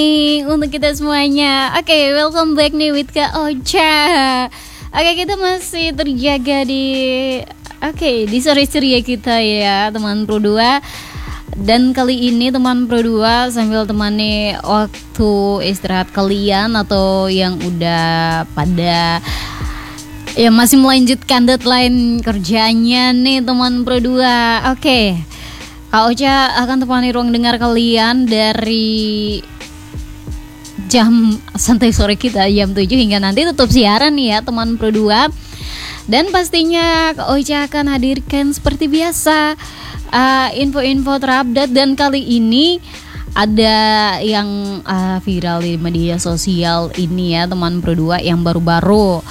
Untuk kita semuanya. Oke, welcome back nih with Kak Ocha. Oke, kita masih terjaga di sore ceria kita ya, teman Pro 2. Dan kali ini teman Pro 2 sambil temani waktu istirahat kalian atau yang udah pada ya masih melanjutkan deadline kerjanya nih teman Pro 2. Oke, Kak Ocha akan temani ruang dengar kalian dari jam santai sore kita jam 7 hingga nanti tutup siaran nih ya teman Pro 2. Dan pastinya Kak Ocha akan hadirkan seperti biasa info-info terupdate. Dan kali ini ada yang viral di media sosial ini ya teman Pro 2, yang baru-baru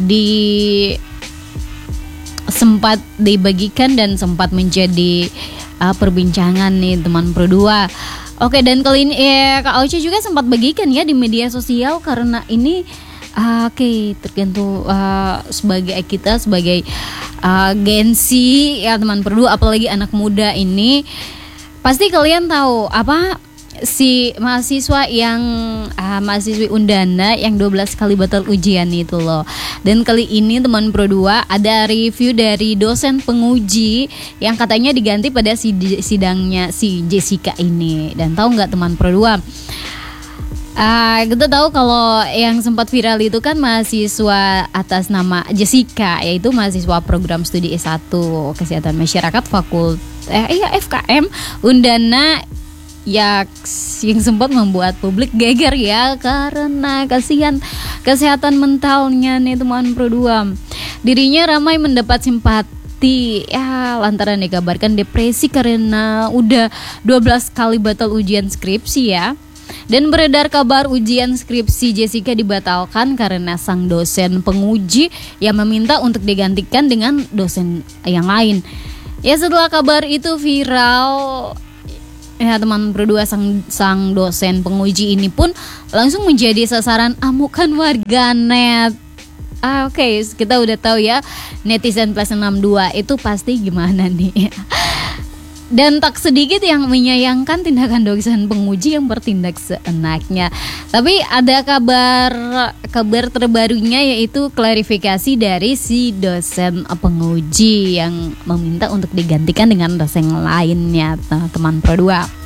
sempat dibagikan dan sempat menjadi perbincangan nih teman Pro 2. Oke, dan kali ini Kak Ocha juga sempat bagikan ya di media sosial, karena ini tergantung sebagai kita sebagai Gen-Z ya teman Pro 2, apalagi anak muda ini pasti kalian tahu apa si mahasiswi Undana yang 12 kali batal ujian itu loh. Dan kali ini teman Pro 2 ada review dari dosen penguji yang katanya diganti pada sidangnya si Jessica ini. Dan tahu nggak teman Pro 2? Kita tahu kalau yang sempat viral itu kan mahasiswa atas nama Jessica, yaitu mahasiswa program studi S1 Kesehatan Masyarakat FKM Undana yang sempat membuat publik geger ya, karena kasihan kesehatan mentalnya nih teman Pro 2. Dirinya ramai mendapat simpati ya lantaran dikabarkan depresi karena udah 12 kali batal ujian skripsi ya. Dan beredar kabar ujian skripsi Jessica dibatalkan karena sang dosen penguji yang meminta untuk digantikan dengan dosen yang lain. Ya, setelah kabar itu viral ya teman Pro 2, sang dosen penguji ini pun langsung menjadi sasaran amukan warganet. Oke, kita udah tahu ya netizen plus 62 itu pasti gimana nih. Dan tak sedikit yang menyayangkan tindakan dosen penguji yang bertindak seenaknya. Tapi ada kabar terbarunya, yaitu klarifikasi dari si dosen penguji yang meminta untuk digantikan dengan dosen lainnya teman Pro 2.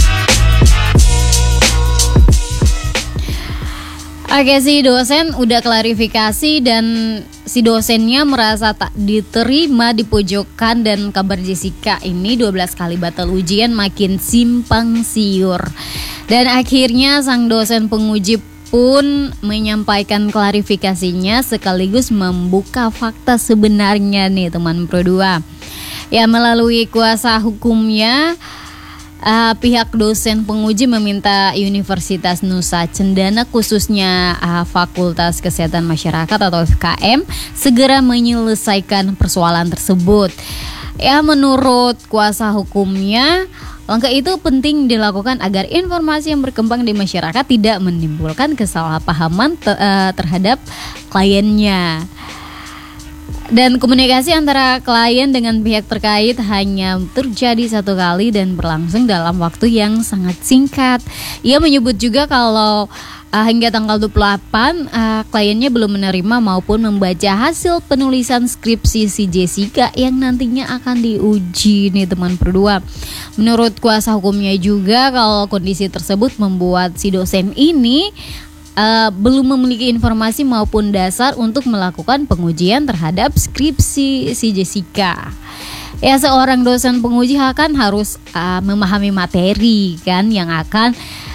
Oke, si dosen udah klarifikasi dan si dosennya merasa tak diterima di pojokan, dan kabar Jessica ini 12 kali batal ujian makin simpang siur. Dan akhirnya sang dosen penguji pun menyampaikan klarifikasinya sekaligus membuka fakta sebenarnya nih teman Pro 2. Ya, melalui kuasa hukumnya, pihak dosen penguji meminta Universitas Nusa Cendana khususnya Fakultas Kesehatan Masyarakat atau FKM segera menyelesaikan persoalan tersebut. Ya, menurut kuasa hukumnya, langkah itu penting dilakukan agar informasi yang berkembang di masyarakat tidak menimbulkan kesalahpahaman terhadap kliennya. Dan komunikasi antara klien dengan pihak terkait hanya terjadi 1 kali dan berlangsung dalam waktu yang sangat singkat. Ia menyebut juga kalau hingga tanggal 28 kliennya belum menerima maupun membaca hasil penulisan skripsi si Jessica yang nantinya akan diuji nih teman Pro 2. Menurut kuasa hukumnya juga, kalau kondisi tersebut membuat si dosen ini belum memiliki informasi maupun dasar untuk melakukan pengujian terhadap skripsi si Jessica. Ya, seorang dosen penguji kan harus memahami materi kan yang akan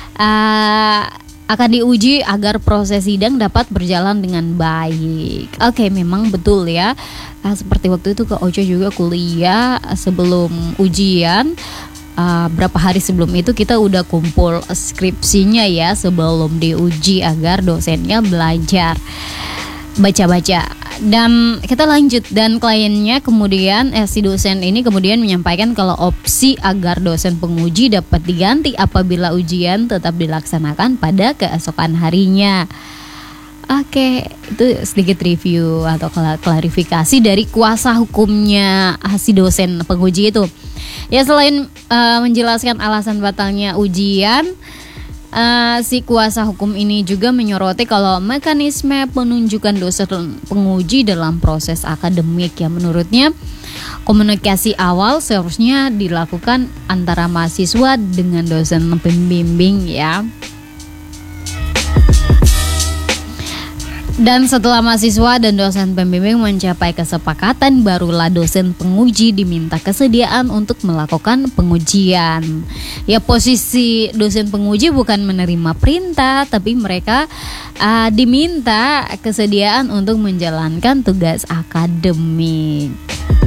diuji agar proses sidang dapat berjalan dengan baik. Oke, memang betul ya. Seperti waktu itu Kak Ocha juga kuliah sebelum ujian. Berapa hari sebelum itu kita udah kumpul skripsinya ya sebelum diuji agar dosennya belajar baca-baca. Dan kita lanjut, dan kliennya kemudian si dosen ini kemudian menyampaikan kalau opsi agar dosen penguji dapat diganti apabila ujian tetap dilaksanakan pada keesokan harinya. Oke, itu sedikit review atau klarifikasi dari kuasa hukumnya si dosen penguji itu. Ya, selain menjelaskan alasan batalnya ujian, Si kuasa hukum ini juga menyoroti kalau mekanisme penunjukan dosen penguji dalam proses akademik ya, menurutnya komunikasi awal seharusnya dilakukan antara mahasiswa dengan dosen pembimbing ya. Dan setelah mahasiswa dan dosen pembimbing mencapai kesepakatan, barulah dosen penguji diminta kesediaan untuk melakukan pengujian. Ya, posisi dosen penguji bukan menerima perintah, tapi mereka diminta kesediaan untuk menjalankan tugas akademik.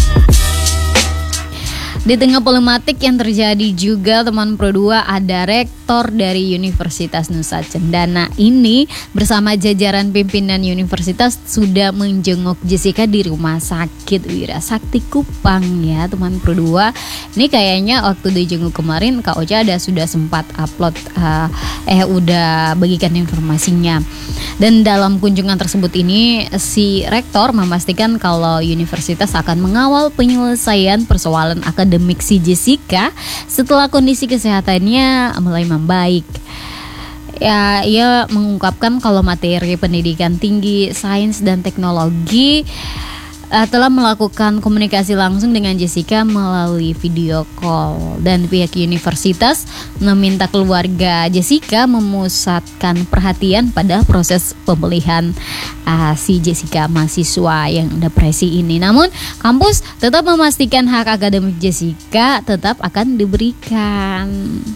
Di tengah problematik yang terjadi juga, teman Pro 2, ada rektor dari Universitas Nusa Cendana ini bersama jajaran pimpinan universitas sudah menjenguk Jessica di Rumah Sakit Wirasakti Kupang ya, teman Pro 2. Ini kayaknya waktu dijenguk kemarin Kak Ocha sudah sempat upload udah bagikan informasinya. Dan dalam kunjungan tersebut ini si rektor memastikan kalau universitas akan mengawal penyelesaian persoalan akademik si Jessica setelah kondisi kesehatannya mulai membaik. Ya, ia mengungkapkan kalau materi pendidikan tinggi, sains dan teknologi telah melakukan komunikasi langsung dengan Jessica melalui video call, dan pihak universitas meminta keluarga Jessica memusatkan perhatian pada proses pemulihan si Jessica mahasiswa yang depresi ini. Namun kampus tetap memastikan hak akademik Jessica tetap akan diberikan.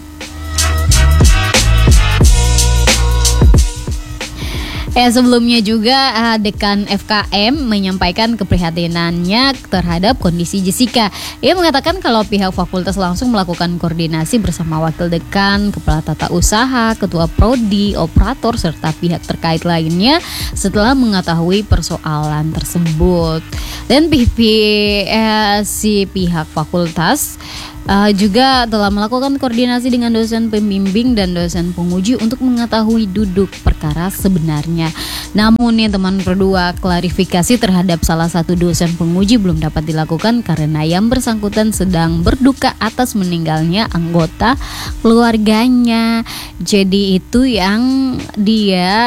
Sebelumnya juga Dekan FKM menyampaikan keprihatinannya terhadap kondisi Jessica. Ia mengatakan kalau pihak fakultas langsung melakukan koordinasi bersama wakil dekan, kepala tata usaha, ketua prodi, operator, serta pihak terkait lainnya setelah mengetahui persoalan tersebut. Dan si pihak fakultas juga telah melakukan koordinasi dengan dosen pembimbing dan dosen penguji untuk mengetahui duduk perkara sebenarnya. Namun nih teman Pro 2, klarifikasi terhadap salah satu dosen penguji belum dapat dilakukan karena yang bersangkutan sedang berduka atas meninggalnya anggota keluarganya. Jadi itu yang dia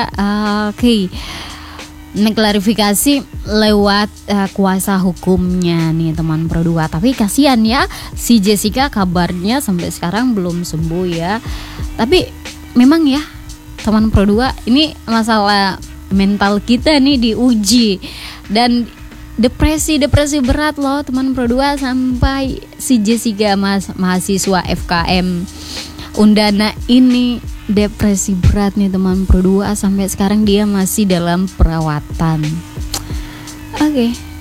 klarifikasi lewat kuasa hukumnya nih teman Pro 2. Tapi kasihan ya, si Jessica kabarnya sampai sekarang belum sembuh ya. Tapi memang ya teman Pro 2, ini masalah mental kita nih diuji. Dan depresi berat loh teman Pro 2, sampai si Jessica mahasiswa FKM Undana ini depresi berat nih teman Pro 2, sampai sekarang dia masih dalam perawatan. Oke.